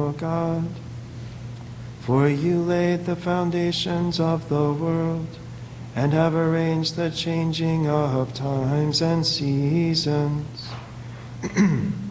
O God. For you laid the foundations of the world, and have arranged the changing of times and seasons.